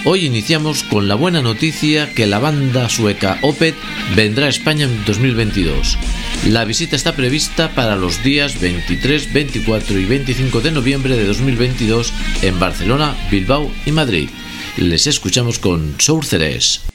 Hoy iniciamos con la buena noticia que la banda sueca Opeth vendrá a España en 2022. La visita está prevista para los días 23, 24 y 25 de noviembre de 2022 en Barcelona, Bilbao y Madrid. Les escuchamos con Sorceress.